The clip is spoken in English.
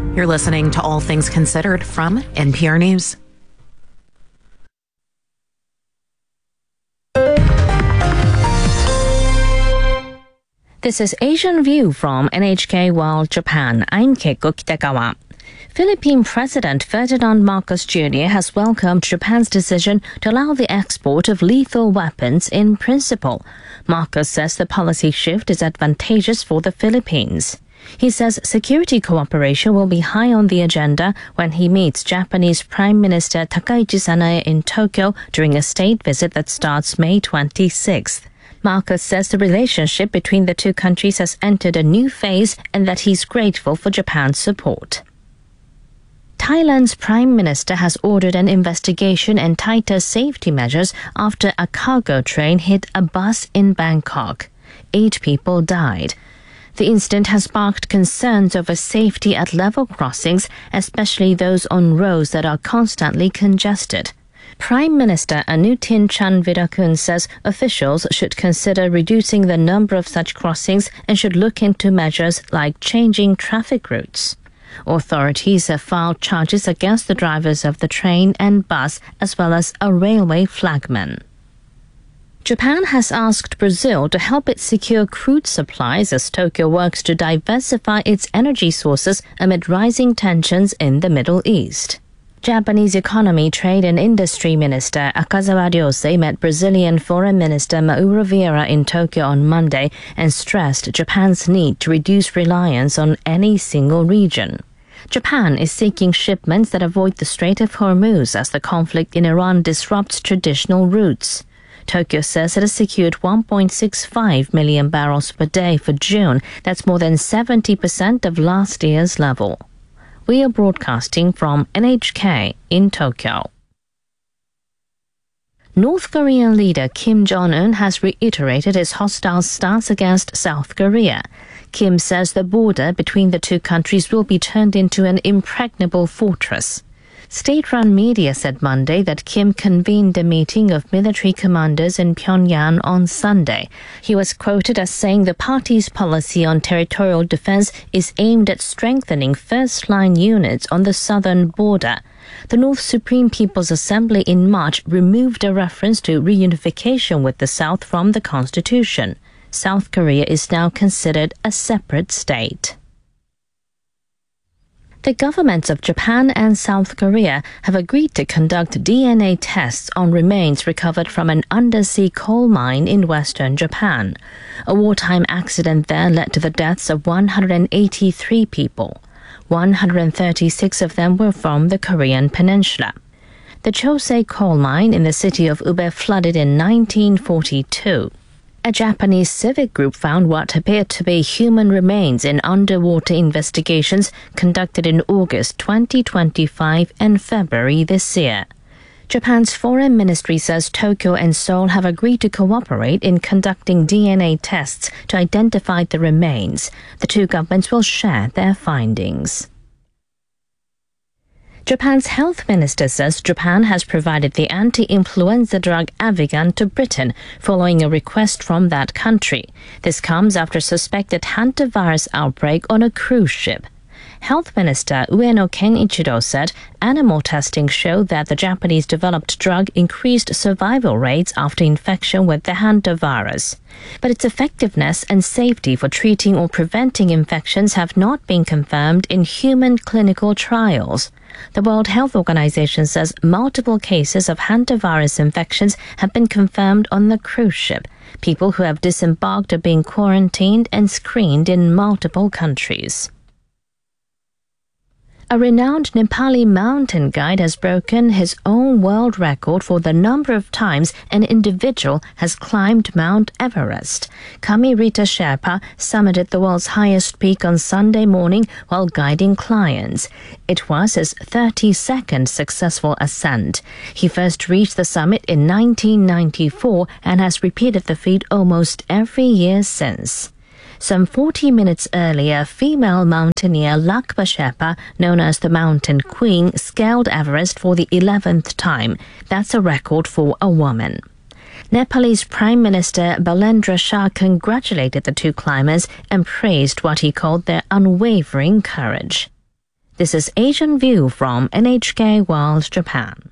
You're listening to All Things Considered from NPR News. This is Asian View from NHK World Japan. I'm Keiko Kitagawa. Philippine President Ferdinand Marcos Jr. has welcomed Japan's decision to allow the export of lethal weapons in principle. Marcos says the policy shift is advantageous for the Philippines. He says security cooperation will be high on the agenda when he meets Japanese Prime Minister Takaichi Sanae in Tokyo during a state visit that starts May 26th. Marcos says the relationship between the two countries has entered a new phase and that he's grateful for Japan's support. Thailand's Prime Minister has ordered an investigation and tighter safety measures after a cargo train hit a bus in Bangkok. 8 people died. The incident has sparked concerns over safety at level crossings, especially those on roads that are constantly congested. Prime Minister Anutin Chanvirakul says officials should consider reducing the number of such crossings and should look into measures like changing traffic routes. Authorities have filed charges against the drivers of the train and bus as well as a railway flagman. Japan has asked Brazil to help it secure crude supplies as Tokyo works to diversify its energy sources amid rising tensions in the Middle East. Japanese Economy, Trade and Industry Minister Akazawa Ryosei met Brazilian Foreign Minister Mauro Vieira in Tokyo on Monday and stressed Japan's need to reduce reliance on any single region. Japan is seeking shipments that avoid the Strait of Hormuz as the conflict in Iran disrupts traditional routes. Tokyo says it has secured 1.65 million barrels per day for June. That's more than 70% of last year's level. We are broadcasting from NHK in Tokyo. North Korean leader Kim Jong-un has reiterated his hostile stance against South Korea. Kim says the border between the two countries will be turned into an impregnable fortress. State-run media said Monday that Kim convened a meeting of military commanders in Pyongyang on Sunday. He was quoted as saying the party's policy on territorial defense is aimed at strengthening first-line units on the southern border. The North Supreme People's Assembly in March removed a reference to reunification with the South from the Constitution. South Korea is now considered a separate state. The governments of Japan and South Korea have agreed to conduct DNA tests on remains recovered from an undersea coal mine in western Japan. A wartime accident there led to the deaths of 183 people. 136 of them were from the Korean peninsula. The Chosei coal mine in the city of Ube flooded in 1942. A Japanese civic group found what appeared to be human remains in underwater investigations conducted in August 2025 and February this year. Japan's foreign ministry says Tokyo and Seoul have agreed to cooperate in conducting DNA tests to identify the remains. The two governments will share their findings. Japan's health minister says Japan has provided the anti-influenza drug Avigan to Britain following a request from that country. This comes after a suspected hantavirus outbreak on a cruise ship. Health Minister Ueno Kenichiro said animal testing showed that the Japanese-developed drug increased survival rates after infection with the hantavirus. But its effectiveness and safety for treating or preventing infections have not been confirmed in human clinical trials. The World Health Organization says multiple cases of hantavirus infections have been confirmed on the cruise ship. People who have disembarked are being quarantined and screened in multiple countries. A renowned Nepali mountain guide has broken his own world record for the number of times an individual has climbed Mount Everest. Kami Rita Sherpa summited the world's highest peak on Sunday morning while guiding clients. It was his 32nd successful ascent. He first reached the summit in 1994 and has repeated the feat almost every year since. Some 40 minutes earlier, female mountaineer Lakpa Sherpa, known as the Mountain Queen, scaled Everest for the 11th time. That's a record for a woman. Nepalese Prime Minister Balendra Shah congratulated the two climbers and praised what he called their unwavering courage. This is Asian View from NHK World Japan.